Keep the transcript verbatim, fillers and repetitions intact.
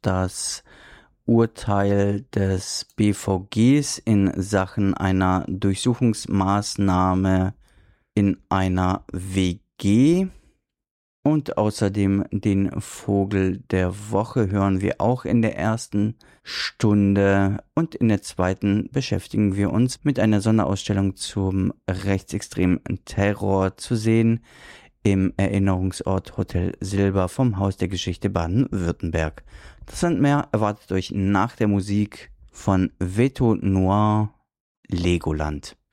das Urteil des B V Gs in Sachen einer Durchsuchungsmaßnahme in einer W G. Und außerdem den Vogel der Woche hören wir auch in der ersten Stunde. Und in der zweiten beschäftigen wir uns mit einer Sonderausstellung zum rechtsextremen Terror, zu sehen im Erinnerungsort Hotel Silber vom Haus der Geschichte Baden-Württemberg. Das und mehr erwartet euch nach der Musik von Veto Noir, Legoland.